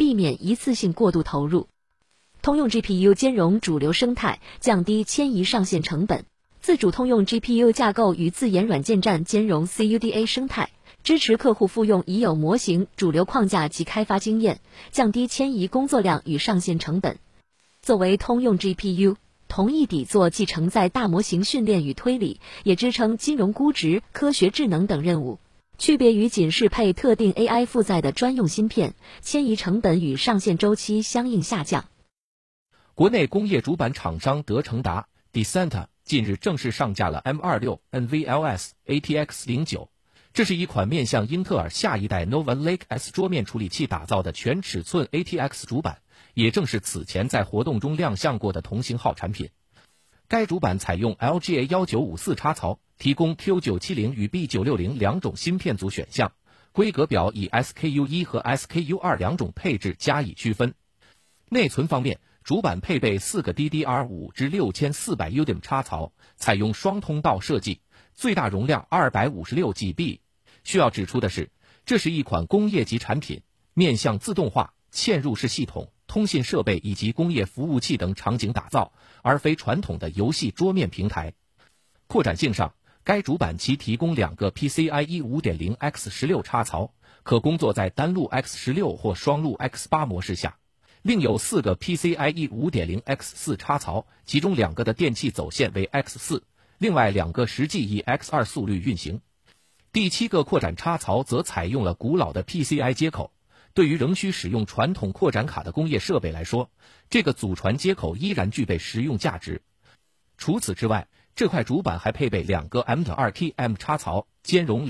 避免一次性过度投入。通用 GPU 兼容主流生态，降低迁移上线成本。自主通用 GPU 架构与自研软件站兼容 CUDA 生态，支持客户复用已有模型、主流框架及开发经验，降低迁移工作量与上线成本。作为通用 GPU， 同一底座既承载大模型训练与推理，也支撑金融估值、科学智能等任务。区别于仅适配特定 AI 负载的专用芯片，迁移成本与上线周期相应下降。 国内工业主板厂商德成达 Decenta 近日正式上架了 M26 NVLS ATX09， 这是一款面向英特尔下一代 Nova Lake S 桌面处理器打造的全尺寸 ATX 主板，也正是此前在活动中亮相过的同型号产品。该主板采用 LGA 1954插槽，提供 Q970 与 B960 两种芯片组选项，规格表以 SKU1 和 SKU2 两种配置加以区分。内存方面，主板配备4个 DDR5 至6400 UDIM 插槽，采用双通道设计，最大容量 256GB。 需要指出的是，这是一款工业级产品，面向自动化、嵌入式系统、通信设备以及工业服务器等场景打造，而非传统的游戏桌面平台。扩展性上，该主板其提供2个 PCIe 5.0x16 插槽，可工作在单路 X16 或双路 X8 模式下。另有4个 PCIe 5.0x4 插槽，其中2个的电气走线为 X4， 另外2个实际以 X2 速率运行。第7个扩展插槽则采用了古老的 PCI 接口，对于仍需使用传统扩展卡的工业设备来说，这个祖传接口依然具备实用价值。除此之外，这块主板还配备2个 M.2T M 插槽，兼容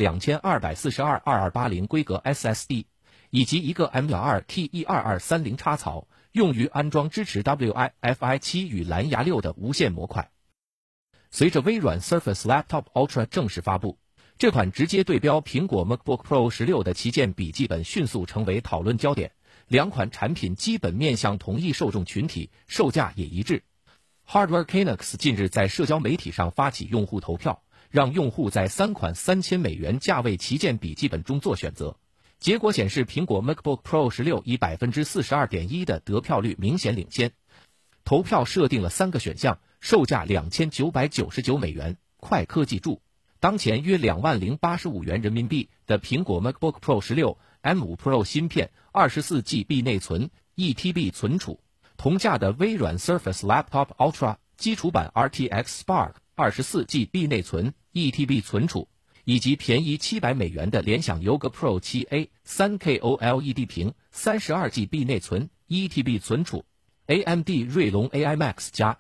2242-2280规格 SSD， 以及1个 M.2T12230 插槽，用于安装支持 Wi-Fi 7与蓝牙6的无线模块。随着微软 Surface Laptop Ultra 正式发布，这款直接对标苹果 MacBook Pro 16的旗舰笔记本迅速成为讨论焦点，两款产品基本面向同一受众群体，售价也一致。Hardware Canucks 近日在社交媒体上发起用户投票，让用户在3款$3000价位旗舰笔记本中做选择。结果显示，苹果 MacBook Pro 16以 42.1% 的得票率明显领先。投票设定了3个选项，售价$2999，快科技注。当前约20085元人民币的苹果 MacBook Pro 16 M5 Pro 芯片 24GB 内存 1TB 存储，同价的微软 Surface Laptop Ultra 基础版 RTX Spark 24GB 内存 1TB 存储，以及便宜$700的联想 Yoga Pro 7A 3K OLED 屏 32GB 内存 1TB 存储， AMD 锐龙 AI Max 加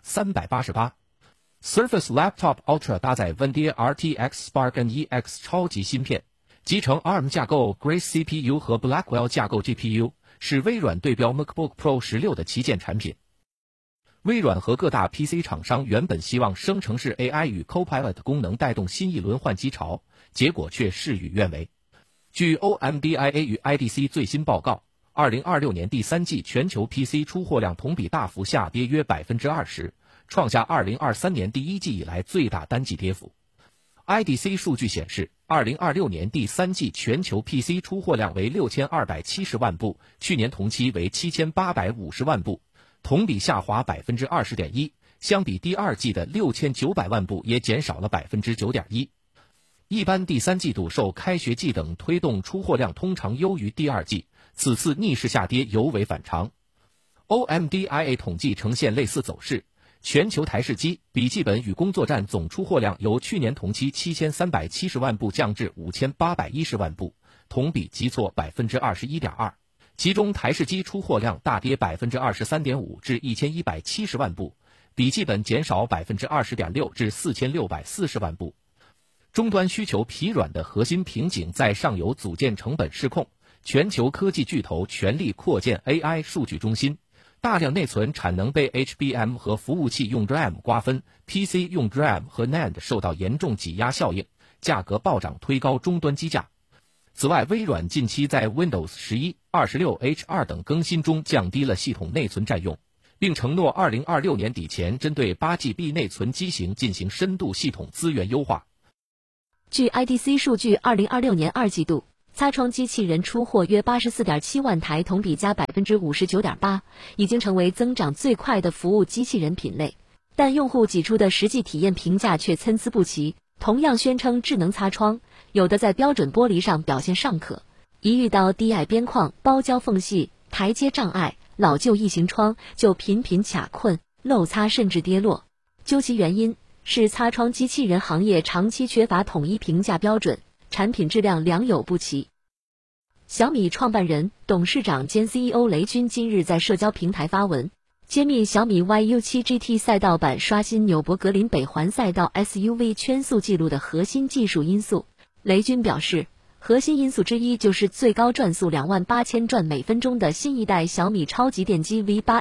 388。Surface Laptop Ultra 搭载 NVIDIA RTX Spark NEX 超级芯片，集成 ARM 架构 Grace CPU 和 Blackwell 架构 GPU， 是微软对标 MacBook Pro 16的旗舰产品。微软和各大 PC 厂商原本希望生成式 AI 与 Copilot 功能带动新一轮换机潮，结果却事与愿违。据 OMDIA 与 IDC 最新报告，2026年第3季全球 PC 出货量同比大幅下跌约 20%， 创下2023年第1季以来最大单季跌幅。IDC 数据显示，2026年第3季全球 PC 出货量为6270万部，去年同期为7850万部，同比下滑 20.1%， 相比第2季的6900万部也减少了 9.1%。一般第3季度受开学季等推动，出货量通常优于第2季，此次逆势下跌尤为反常。OMDIA 统计呈现类似走势，全球台式机、笔记本与工作站总出货量由去年同期7370万部降至5810万部，同比急挫 21.2%， 其中台式机出货量大跌 23.5% 至1170万部，笔记本减少 20.6% 至4640万部。终端需求疲软的核心瓶颈在上游组件成本失控，全球科技巨头全力扩建 AI 数据中心，大量内存产能被 HBM 和服务器用 DRAM 瓜分， PC 用 DRAM 和 NAND 受到严重挤压效应，价格暴涨推高终端机价。此外，微软近期在 Windows 11、26H2 等更新中降低了系统内存占用，并承诺2026年底前针对 8GB 内存机型进行深度系统资源优化。 据 IDC 数据，2026年2季度擦窗机器人出货约84.7万台，同比加59.8%，已经成为增长最快的服务机器人品类。但用户给出的实际体验评价却参差不齐。同样宣称智能擦窗，有的在标准玻璃上表现尚可，一遇到低矮边框、包胶缝隙、台阶障碍、老旧异形窗就频频卡困、漏擦甚至跌落。究其原因，是擦窗机器人行业长期缺乏统一评价标准，产品质量良莠不齐。小米创办人、董事长兼 CEO 雷军今日在社交平台发文，揭秘小米 YU7 GT 赛道版刷新纽博格林北环赛道 SUV 圈速纪录的核心技术因素。雷军表示，核心因素之一就是最高转速28000转每分钟的新一代小米超级电机 V8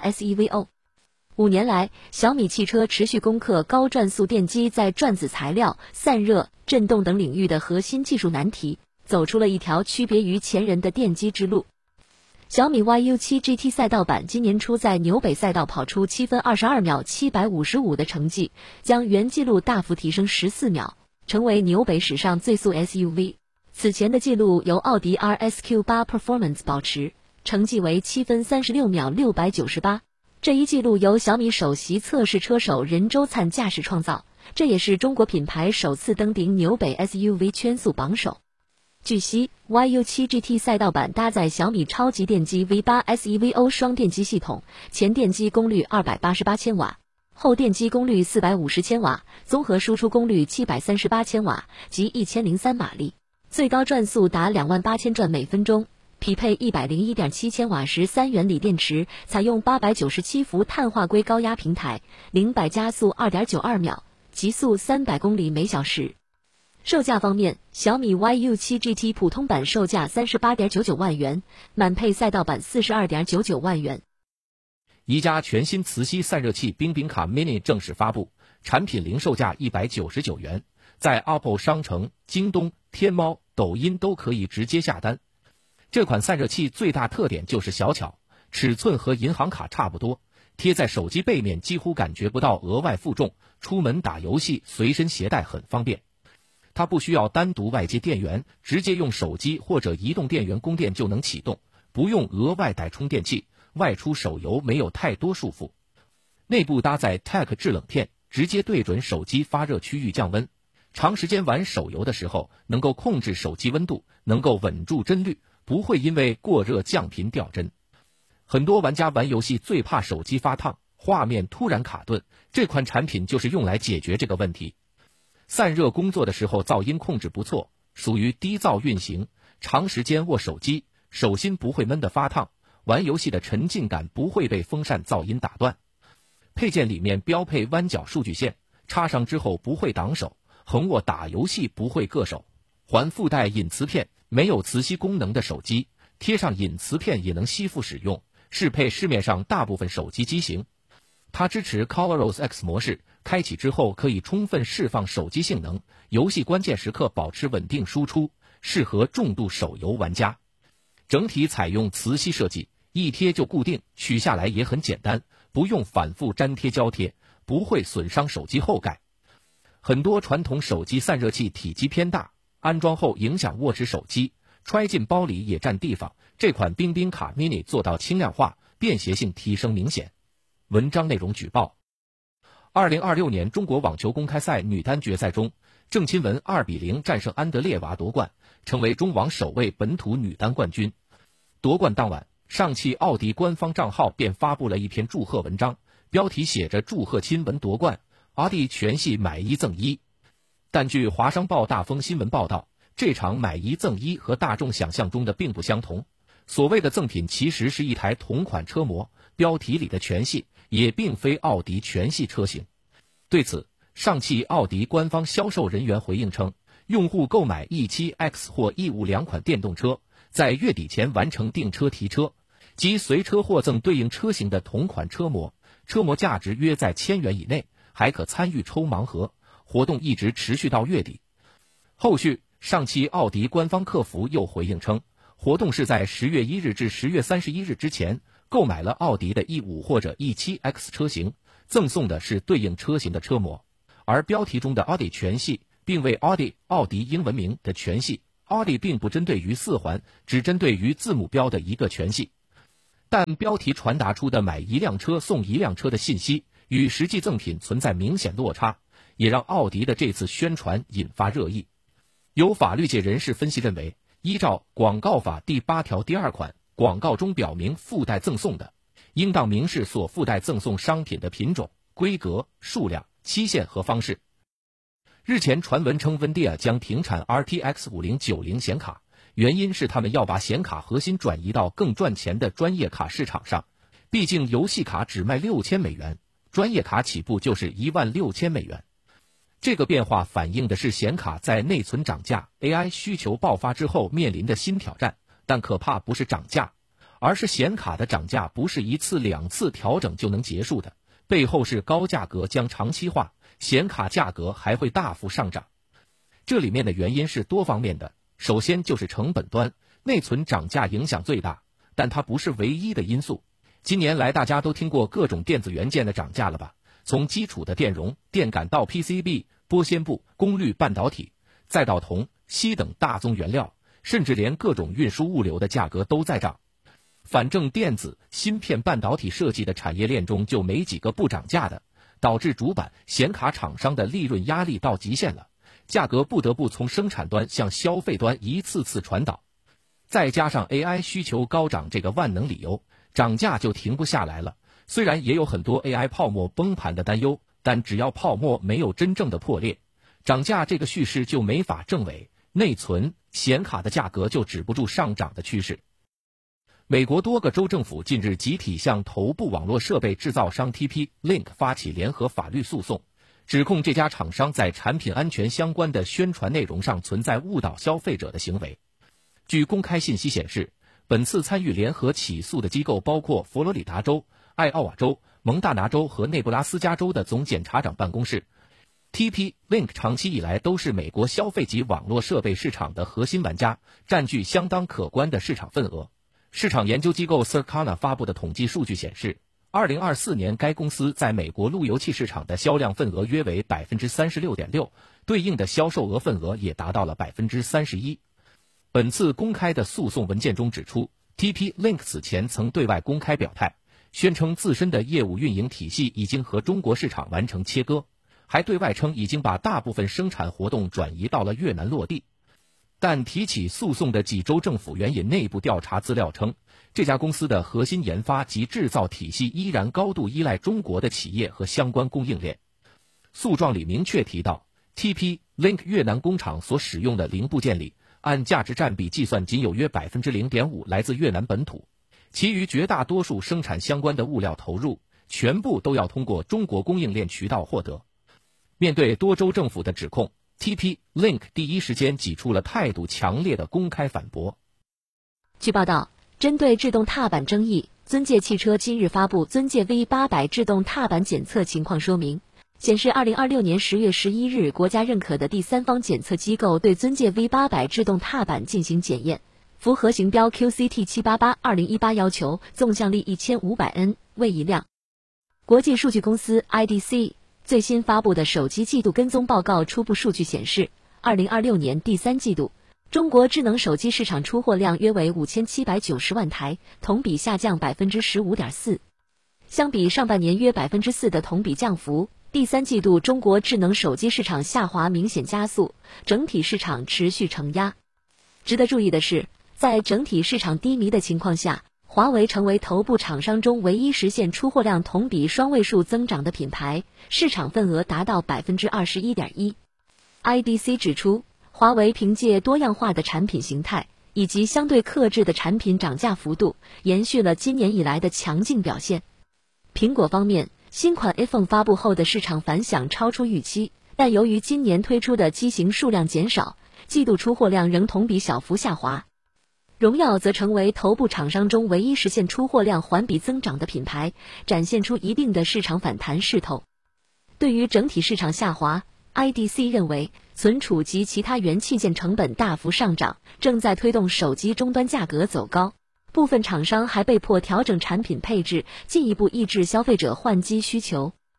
SEVO。5年来，小米汽车持续攻克高转速电机在转子材料、散热、振动等领域的核心技术难题，走出了一条区别于前人的电机之路。小米 YU7 GT 赛道版今年初在纽北赛道跑出7分22秒755的成绩，将原纪录大幅提升14秒，成为纽北史上最速 SUV。此前的纪录由奥迪 RSQ8 Performance 保持，成绩为7分36秒698。这一纪录由小米首席测试车手任周灿驾驶创造，这也是中国品牌首次登顶纽北 SUV 圈速榜首。据悉 ，YU7 GT 赛道版搭载小米超级电机 V8 SEVO 双电机系统，前电机功率288千瓦，后电机功率450千瓦，综合输出功率738千瓦及1003马力，最高转速达28000转每分钟。匹配101.7千瓦时3元锂电池，采用897伏碳化硅高压平台，0-100加速2.92秒，极速300公里每小时。售价方面，小米 YU7 GT 普通版售价38.99万元，满配赛道版42.99万元。 宜家全新磁吸散热器冰冰卡 Mini 正式发布，产品零售价199元，在 OPPO 商城、京东、天猫、抖音都可以直接下单。这款散热器最大特点就是小巧，尺寸和银行卡差不多，贴在手机背面几乎感觉不到额外负重，出门打游戏随身携带很方便。它不需要单独外接电源，直接用手机或者移动电源供电就能启动，不用额外带充电器，外出手游没有太多束缚。内部搭载 TEC 制冷片，直接对准手机发热区域降温。长时间玩手游的时候，能够控制手机温度，能够稳住帧率，不会因为过热降频掉帧。很多玩家玩游戏最怕手机发烫，画面突然卡顿，这款产品就是用来解决这个问题。散热工作的时候噪音控制不错，属于低噪运行，长时间握手机，手心不会闷得发烫，玩游戏的沉浸感不会被风扇噪音打断。配件里面标配弯角数据线，插上之后不会挡手，横握打游戏不会硌手，还附带隐磁片，没有磁吸功能的手机贴上隐磁片也能吸附使用，适配市面上大部分手机机型。它支持 ColorOS X 模式，开启之后可以充分释放手机性能，游戏关键时刻保持稳定输出，适合重度手游玩家。整体采用磁吸设计，一贴就固定，取下来也很简单，不用反复粘贴胶贴，不会损伤手机后盖。很多传统手机散热器体积偏大，安装后影响握持手机，揣进包里也占地方，这款冰冰卡 mini 做到轻量化，便携性提升明显。文章内容举报：2026年中国网球公开赛女单决赛中，郑钦文2-0战胜安德烈娃夺冠，成为中网首位本土女单冠军。夺冠当晚，上汽奥迪官方账号便发布了一篇祝贺文章，标题写着祝贺钦文夺冠，奥迪全系买一赠一。但据华商报大风新闻报道，这场买一赠一和大众想象中的并不相同，所谓的赠品其实是一台同款车模，标题里的全系也并非奥迪全系车型。对此，上汽奥迪官方销售人员回应称，用户购买 E7X 或 E5 两款电动车，在月底前完成订车提车，即随车获赠对应车型的同款车模，车模价值约在1000元以内，还可参与抽盲盒，活动一直持续到月底。后续，上汽奥迪官方客服又回应称，活动是在10月1日至10月31日之前购买了奥迪的 E5 或者 E7X 车型，赠送的是对应车型的车模，而标题中的奥迪全系并为奥迪英文名的全系奥迪并不针对于4环，只针对于字母标的一个全系。但标题传达出的买一辆车送一辆车的信息与实际赠品存在明显落差，也让奥迪的这次宣传引发热议。有法律界人士分析认为，依照广告法第8条第2款，广告中表明附带赠送的，应当明示所附带赠送商品的品种、规格、数量、期限和方式。日前传闻称，Nvidia将停产 RTX 5090显卡，原因是他们要把显卡核心转移到更赚钱的专业卡市场上。毕竟游戏卡只卖$6000，专业卡起步就是$16000。这个变化反映的是显卡在内存涨价、AI 需求爆发之后面临的新挑战。但可怕不是涨价，而是显卡的涨价不是1次2次调整就能结束的，背后是高价格将长期化，显卡价格还会大幅上涨。这里面的原因是多方面的，首先就是成本端，内存涨价影响最大，但它不是唯一的因素。今年来大家都听过各种电子元件的涨价了吧？从基础的电容、电感到 PCB、玻纤布、功率半导体，再到铜、锡等大宗原料，甚至连各种运输物流的价格都在涨。反正电子、芯片、半导体设计的产业链中就没几个不涨价的，导致主板、显卡厂商的利润压力到极限了，价格不得不从生产端向消费端一次次传导。再加上 AI 需求高涨这个万能理由，涨价就停不下来了。虽然也有很多 AI 泡沫崩盘的担忧，但只要泡沫没有真正的破裂，涨价这个叙事就没法证伪，内存、显卡的价格就止不住上涨的趋势。美国多个州政府近日集体向头部网络设备制造商 TP-Link 发起联合法律诉讼，指控这家厂商在产品安全相关的宣传内容上存在误导消费者的行为。据公开信息显示，本次参与联合起诉的机构包括佛罗里达州、艾奥瓦州、蒙大拿州和内布拉斯加州的总检察长办公室。TP-Link 长期以来都是美国消费级网络设备市场的核心玩家，占据相当可观的市场份额。市场研究机构 Circana 发布的统计数据显示，2024年该公司在美国路由器市场的销量份额约为 36.6%， 对应的销售额份额也达到了 31%。本次公开的诉讼文件中指出， TP-Link 此前曾对外公开表态，宣称自身的业务运营体系已经和中国市场完成切割，还对外称已经把大部分生产活动转移到了越南落地。但提起诉讼的几州政府援引内部调查资料称，这家公司的核心研发及制造体系依然高度依赖中国的企业和相关供应链。诉状里明确提到， TP-Link 越南工厂所使用的零部件里，按价值占比计算仅有约 0.5% 来自越南本土，其余绝大多数生产相关的物料投入全部都要通过中国供应链渠道获得。面对多州政府的指控， TP-Link 第一时间挤出了态度强烈的公开反驳。 据报道，针对制动踏板争议，尊界汽车今日发布尊界 V800 制动踏板检测情况说明，显示2026年10月11日国家认可的第三方检测机构对尊界 V800 制动踏板进行检验，符合型标 QCT788-2018 要求，纵向力 1500N， 为一辆。国际数据公司 IDC 最新发布的手机季度跟踪报告初步数据显示，2026年第三季度，中国智能手机市场出货量约为5790万台，同比下降 15.4%。相比上半年约 4% 的同比降幅，第三季度中国智能手机市场下滑明显加速，整体市场持续承压。值得注意的是，在整体市场低迷的情况下，华为成为头部厂商中唯一实现出货量同比双位数增长的品牌，市场份额达到 21.1%。IDC 指出，华为凭借多样化的产品形态以及相对克制的产品涨价幅度，延续了今年以来的强劲表现。苹果方面，新款 iPhone 发布后的市场反响超出预期，但由于今年推出的机型数量减少，季度出货量仍同比小幅下滑。荣耀则成为头部厂商中唯一实现出货量环比增长的品牌，展现出一定的市场反弹势头。对于整体市场下滑， IDC 认为存储及其他元器件成本大幅上涨，正在推动手机终端价格走高，部分厂商还被迫调整产品配置，进一步抑制消费者换机需求。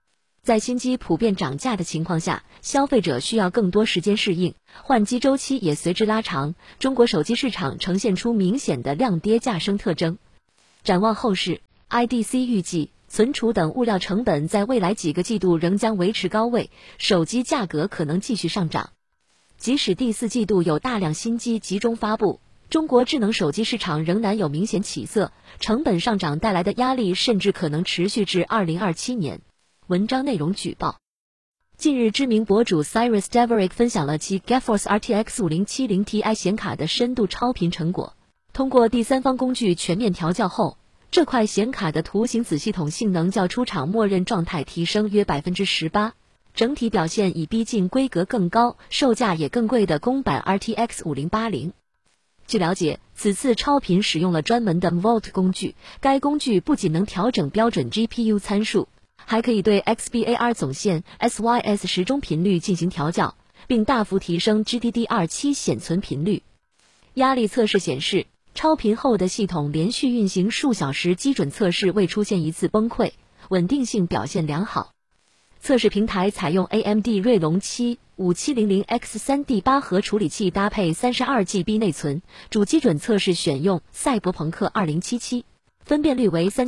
在新机普遍涨价的情况下，消费者需要更多时间适应，换机周期也随之拉长，中国手机市场呈现出明显的量跌价升特征。展望后市 ，IDC 预计存储等物料成本在未来几个季度仍将维持高位，手机价格可能继续上涨。即使第4季度有大量新机集中发布，中国智能手机市场仍然有明显起色，成本上涨带来的压力甚至可能持续至2027年。文章内容举报。近日，知名博主 Cyrus Deverick 分享了其 GeForce RTX 5070 Ti 显卡的深度超频成果。通过第三方工具全面调校后，这块显卡的图形子系统性能较出厂默认状态提升约 18%， 整体表现已逼近规格更高、售价也更贵的公版 RTX 5080。据了解，此次超频使用了专门的 Volt 工具，该工具不仅能调整标准 GPU 参数，还可以对 XBAR 总线 SYS 时钟频率进行调校，并大幅提升 GDDR7 显存频率。压力测试显示，超频后的系统连续运行数小时基准测试未出现一次崩溃，稳定性表现良好。测试平台采用 AMD 锐龙7 5700X3D8 核处理器搭配 32GB 内存，主基准测试选用赛博朋克2077，分辨率为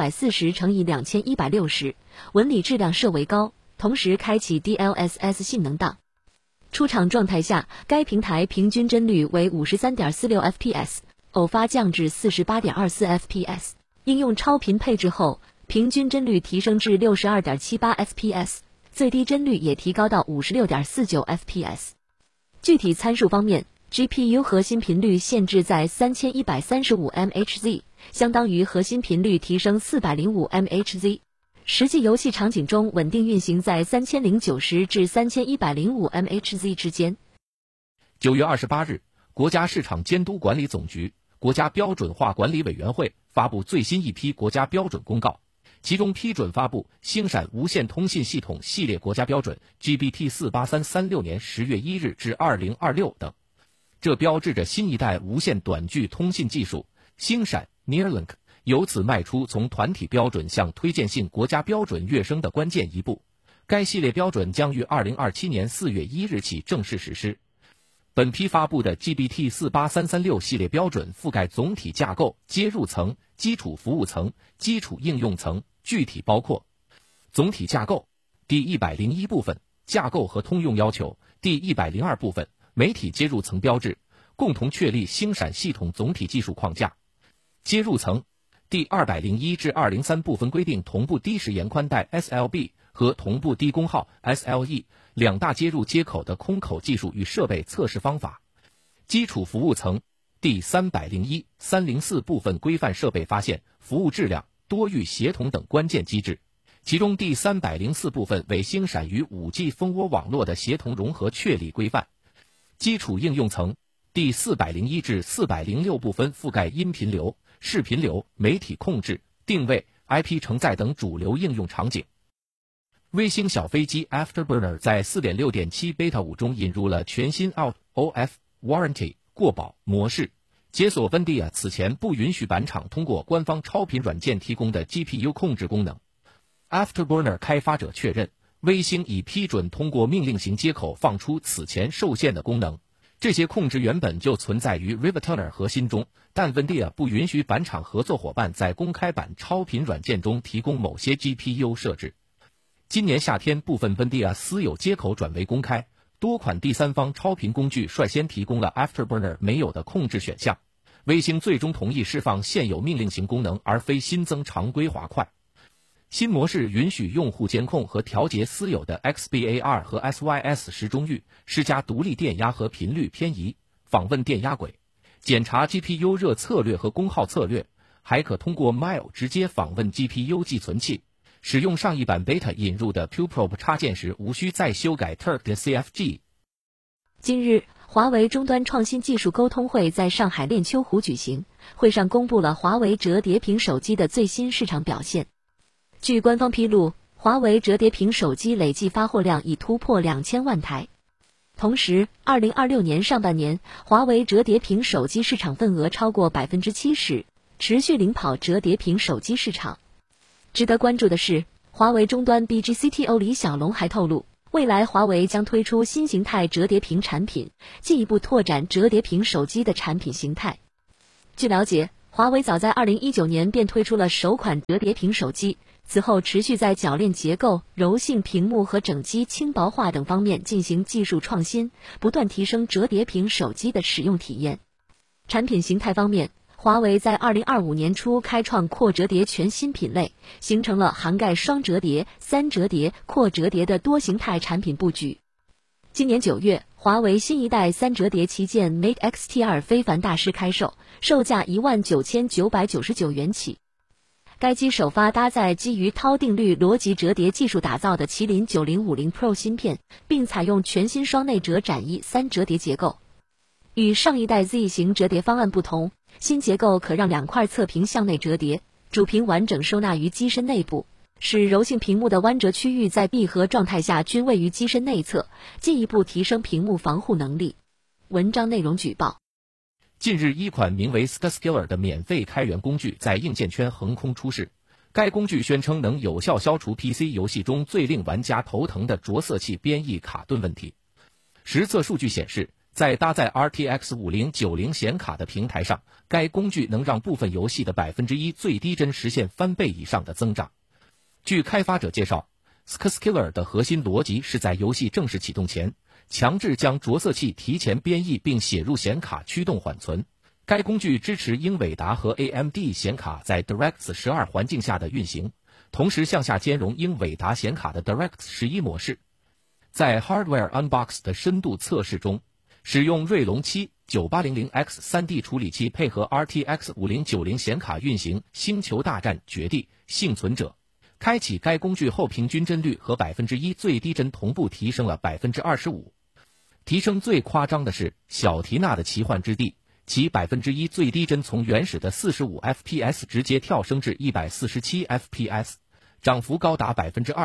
3040×2160，纹理质量设为高，同时开启 DLSS 性能档。出厂状态下，该平台平均帧率为 53.46 fps， 偶发降至 48.24 fps， 应用超频配置后，平均帧率提升至 62.78 fps， 最低帧率也提高到 56.49 fps。 具体参数方面， GPU 核心频率限制在 3135 MHz， 相当于核心频率提升405 MHz， 实际游戏场景中稳定运行在3090至3105 MHz 之间。 9月28日，国家市场监督管理总局、国家标准化管理委员会发布最新一批国家标准公告，其中批准发布星闪无线通信系统系列国家标准 GBT48336年10月1日至2026等。这标志着新一代无线短距通信技术星闪 Nearlink 由此迈出从团体标准向推荐性国家标准跃升的关键一步。该系列标准将于2027年4月1日起正式实施。本批发布的 GBT48336 系列标准覆盖总体架构、接入层、基础服务层、基础应用层，具体包括总体架构第101部分架构和通用要求，第102部分媒体接入层标志，共同确立星闪系统总体技术框架。接入层第201至203部分规定同步低时延宽带 SLB 和同步低功耗 SLE 两大接入接口的空口技术与设备测试方法。基础服务层第301、304部分规范设备发现、服务质量、多域协同等关键机制，其中第304部分为星闪与 5G 蜂窝网络的协同融合确立规范。基础应用层第401至406部分覆盖音频流、视频流、媒体控制、定位、IP 承载等主流应用场景。微星小飞机 Afterburner 在 4.6.7 Beta 5中引入了全新 Out of Warranty 过保模式，解锁 NVIDIA 此前不允许板厂通过官方超频软件提供的 GPU 控制功能。Afterburner 开发者确认，微星已批准通过命令型接口放出此前受限的功能。这些控制原本就存在于 Rivatoner 核心中，但 NVIDIA 不允许板厂合作伙伴在公开版超频软件中提供某些 GPU 设置。今年夏天，部分 NVIDIA 私有接口转为公开，多款第三方超频工具率先提供了 Afterburner 没有的控制选项。微星最终同意释放现有命令型功能，而非新增常规滑块。新模式允许用户监控和调节私有的 XBAR 和 SYS 时钟域，施加独立电压和频率偏移，访问电压轨，检查 GPU 热策略和功耗策略，还可通过 Mile 直接访问 GPU 寄存器。使用上一版 Beta 引入的 QProbe 插件时，无需再修改 Turk 的 CFG。 近日，华为终端创新技术沟通会在上海练秋湖举行，会上公布了华为折叠屏手机的最新市场表现。据官方披露，华为折叠屏手机累计发货量已突破2000万台。同时，2026年上半年，华为折叠屏手机市场份额超过 70%， 持续领跑折叠屏手机市场。值得关注的是， 华为终端 BG CTO 李小龙还透露，未来华为将推出新形态折叠屏产品，进一步拓展折叠屏手机的产品形态。据了解，华为早在2019年便推出了首款折叠屏手机，此后持续在铰链结构、柔性屏幕和整机轻薄化等方面进行技术创新，不断提升折叠屏手机的使用体验。产品形态方面，华为在2025年初开创扩折叠全新品类，形成了涵盖双折叠、三折叠、扩折叠的多形态产品布局。今年9月，华为新一代三折叠旗舰 Mate X-T2 非凡大师开售，售价19999元起。该机首发搭载基于涛定律逻辑折叠技术打造的麒麟9050 Pro 芯片，并采用全新双内折展翼三折叠结构。与上一代 Z 型折叠方案不同，新结构可让两块侧屏向内折叠，主屏完整收纳于机身内部，使柔性屏幕的弯折区域在闭合状态下均位于机身内侧，进一步提升屏幕防护能力。文章内容举报。 近日，一款名为 Skskiller 的免费开源工具在硬件圈横空出世。该工具宣称能有效消除 PC 游戏中最令玩家头疼的着色器编译卡顿问题。实测数据显示，在搭载 RTX 5090显卡的平台上，该工具能让部分游戏的1%最低帧实现翻倍以上的增长。据开发者介绍， Skskiller 的核心逻辑是在游戏正式启动前，强制将着色器提前编译并写入显卡驱动缓存。该工具支持英伟达和 AMD 显卡在 DirectX 12环境下的运行，同时向下兼容英伟达显卡的 DirectX 11模式。在 Hardware Unbox 的深度测试中，使用锐龙7 9800X 3D 处理器配合 RTX 5090显卡运行《星球大战：绝地幸存者》，开启该工具后平均帧率和1%最低帧同步提升了25%。提升最夸张的是小缇娜的奇幻之地，其1%最低帧从原始的45 FPS 直接跳升至147 FPS， 涨幅高达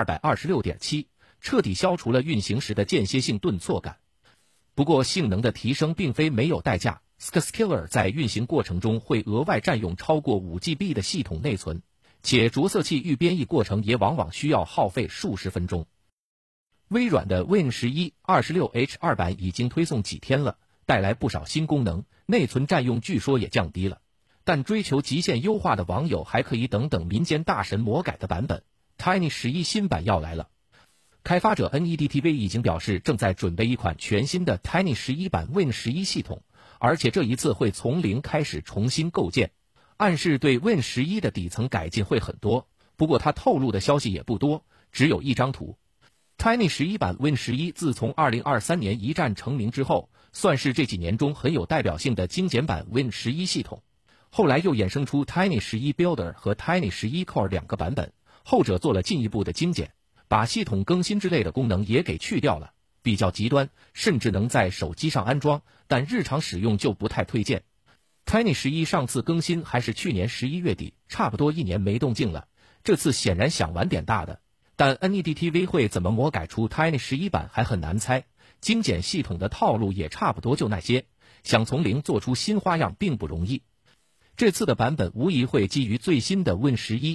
226.7%， 彻底消除了运行时的间歇性顿挫感。不过性能的提升并非没有代价， Skskiller 在运行过程中会额外占用超过 5GB 的系统内存，且着色器预编译过程也往往需要耗费数十分钟。微软的 Win11 26H2 版已经推送几天了，带来不少新功能，内存占用据说也降低了。但追求极限优化的网友还可以等等民间大神魔改的版本。 Tiny 11新版要来了。开发者 NEDTV 已经表示正在准备一款全新的 Tiny 11版 Win11 系统，而且这一次会从零开始重新构建，暗示对 Win11 的底层改进会很多。不过他透露的消息也不多，只有一张图。Tiny 11版 Win11 自从2023年一战成名之后，算是这几年中很有代表性的精简版 Win11 系统。后来又衍生出 Tiny 11 Builder 和 Tiny 11 Core 两个版本，后者做了进一步的精简，把系统更新之类的功能也给去掉了，比较极端，甚至能在手机上安装，但日常使用就不太推荐。Tiny 11上次更新还是去年11月底，差不多1年没动静了，这次显然想玩点大的。但 NEDTV 会怎么魔改出 Tiny 11版还很难猜，精简系统的套路也差不多就那些，想从零做出新花样并不容易。这次的版本无疑会基于最新的 Win11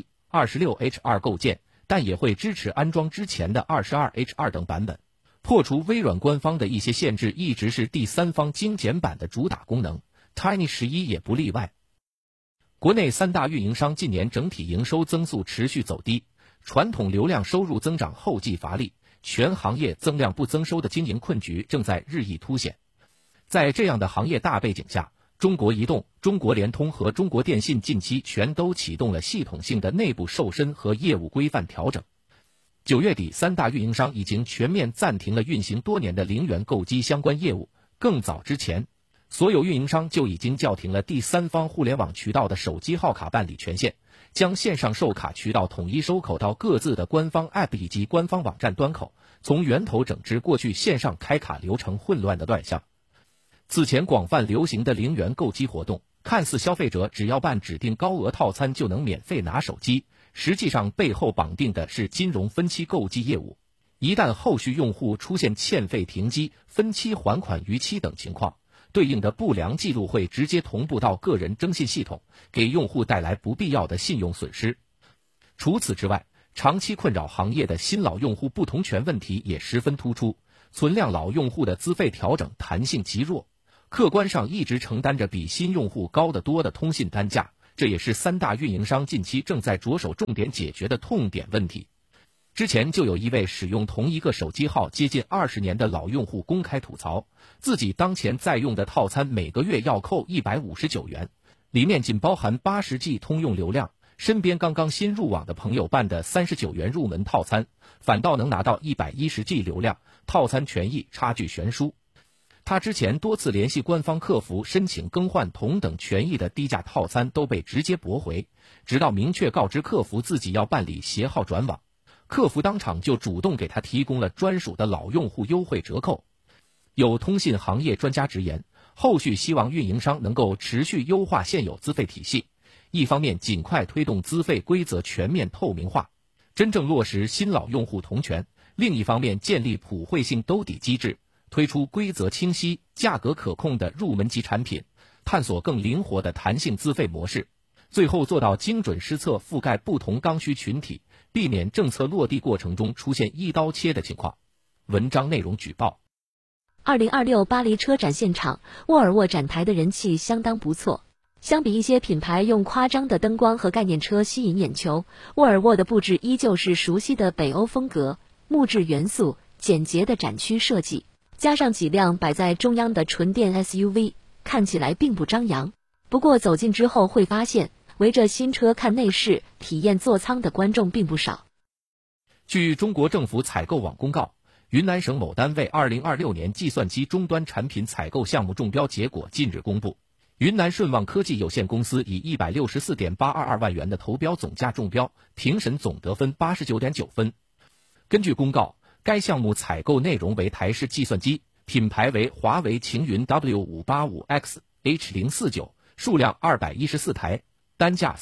26H2 构建，但也会支持安装之前的 22H2 等版本。破除微软官方的一些限制一直是第三方精简版的主打功能， Tiny 11也不例外。国内3大运营商近年整体营收增速持续走低，传统流量收入增长后继乏力，全行业增量不增收的经营困局正在日益凸显。在这样的行业大背景下，中国移动、中国联通和中国电信近期全都启动了系统性的内部瘦身和业务规范调整。9月底，3大运营商已经全面暂停了运行多年的零元购机相关业务。更早之前，所有运营商就已经叫停了第三方互联网渠道的手机号卡办理权限，将线上售卡渠道统一收口到各自的官方 App 以及官方网站端口，从源头整治过去线上开卡流程混乱的乱象。此前广泛流行的零元购机活动，看似消费者只要办指定高额套餐就能免费拿手机，实际上背后绑定的是金融分期购机业务。一旦后续用户出现欠费停机、分期还款逾期等情况，对应的不良记录会直接同步到个人征信系统，给用户带来不必要的信用损失。除此之外， 长期困扰行业的新老用户不同权问题也十分突出，存量老用户的资费调整弹性极弱，客观上一直承担着比新用户高得多的通信单价，这也是三大运营商近期正在着手重点解决的痛点问题。之前就有一位使用同一个手机号接近20年的老用户公开吐槽，自己当前在用的套餐每个月要扣159元，里面仅包含80G 通用流量，身边刚刚新入网的朋友办的39元入门套餐，反倒能拿到110G 流量，套餐权益差距悬殊。他之前多次联系官方客服申请更换同等权益的低价套餐都被直接驳回，直到明确告知客服自己要办理携号转网，客服当场就主动给他提供了专属的老用户优惠折扣。有通信行业专家直言，后续希望运营商能够持续优化现有资费体系，一方面尽快推动资费规则全面透明化，真正落实新老用户同权；另一方面建立普惠性兜底机制，推出规则清晰、价格可控的入门级产品，探索更灵活的弹性资费模式，最后做到精准施策覆盖不同刚需群体，避免政策落地过程中出现一刀切的情况。文章内容举报 ：2026巴黎车展现场，沃尔沃展台的人气相当不错。相比一些品牌用夸张的灯光和概念车吸引眼球，沃尔沃的布置依旧是熟悉的北欧风格，木质元素、简洁的展区设计，加上几辆摆在中央的纯电 SUV， 看起来并不张扬。不过走近之后会发现，围着新车看内饰、体验座舱的观众并不少。 据中国政府采购网公告，云南省某单位2026年计算机终端产品采购项目中标结果近日公布，云南顺旺科技有限公司以164.822万元的投标总价中标，评审总得分89.9分。根据公告，该项目采购内容为台式计算机，品牌为华为擎云 W585X H049，数量214台，单价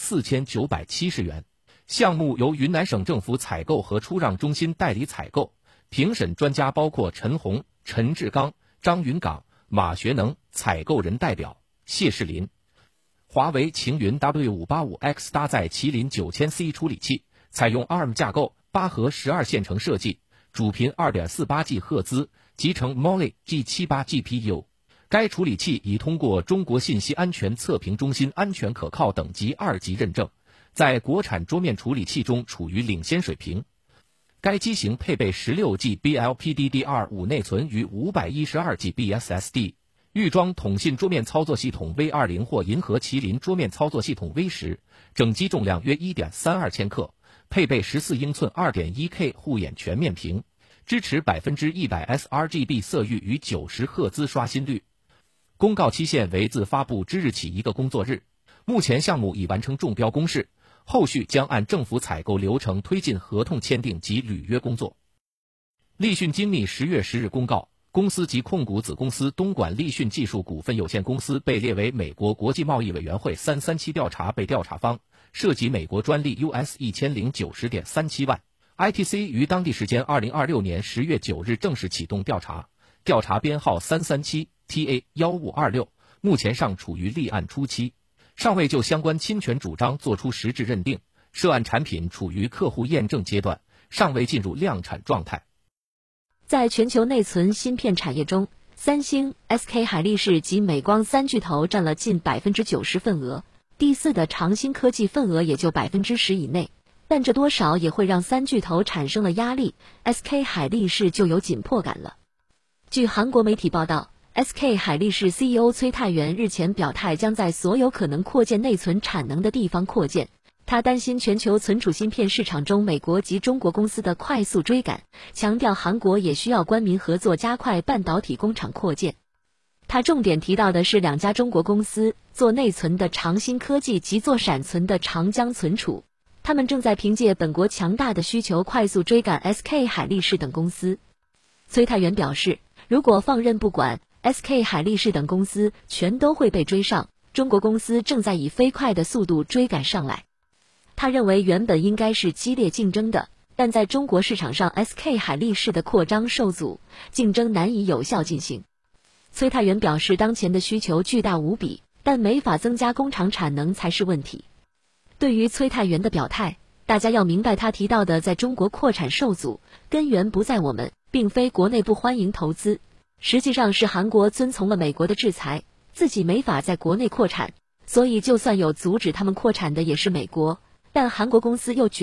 4970元。项目由云南省政府采购和出让中心代理采购，评审专家包括陈红、陈志刚、张云岗、马学能，采购人代表谢世林。华为擎云 W585X 搭载麒麟 9000C 处理器，采用 ARM 架构，8核12线程设计，主频 2.48G 赫兹，集成 Mali G78 GPU。该处理器已通过中国信息安全测评中心安全可靠等级2级认证，在国产桌面处理器中处于领先水平。该机型配备 16GB LPDDR5 内存与 512GB SSD， 预装统信桌面操作系统 V20 或银河麒麟桌面操作系统 V10， 整机重量约 1.32千克，配备14英寸 2.1K 护眼全面屏，支持 100% sRGB 色域与90赫兹刷新率。公告期限为自发布之日起1个工作日。目前项目已完成中标公示，后续将按政府采购流程推进合同签订及履约工作。立讯精密10月10日公告，公司及控股子公司东莞立讯技术股份有限公司被列为美国国际贸易委员会337调查被调查方，涉及美国专利 US1090.37万。ITC 于当地时间2026年10月9日正式启动调查，调查编号337TA1526，目前尚处于立案初期，尚未就相关侵权主张作出实质认定，涉案产品处于客户验证阶段，尚未进入量产状态。 在全球内存芯片产业中，三星、SK 海力士及美光三巨头占了近90%份额，第四的长鑫科技份额也就10%以内，但这多少也会让三巨头产生了压力， SK 海力士就有紧迫感了。据韩国媒体报道，SK 海力士 CEO 崔泰元日前表态，将在所有可能扩建内存产能的地方扩建。他担心全球存储芯片市场中美国及中国公司的快速追赶，强调韩国也需要官民合作加快半导体工厂扩建。他重点提到的是2家中国公司，做内存的长鑫科技及做闪存的长江存储，他们正在凭借本国强大的需求快速追赶 SK 海力士等公司。崔泰元表示，如果放任不管， SK 海力士等公司全都会被追上，中国公司正在以飞快的速度追赶上来。他认为原本应该是激烈竞争的，但在中国市场上 SK 海力士的扩张受阻，竞争难以有效进行。崔泰元表示，当前的需求巨大无比，但没法增加工厂产能才是问题。对于崔泰元的表态， 大家要明白，他提到的在中国扩产受阻，根源不在我们，并非国内不欢迎投资，实际上是韩国遵从了美国的制裁，自己没法在国内扩产，所以就算有阻止他们扩产的也是美国，但韩国公司又